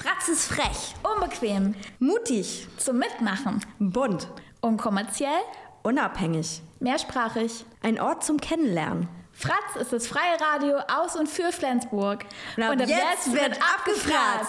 Fratz ist frech, unbequem, mutig, zum Mitmachen, bunt, unkommerziell, unabhängig, mehrsprachig. ein Ort zum Kennenlernen. Fratz ist das freie Radio aus und für Flensburg. Und ab jetzt wird abgefratzt.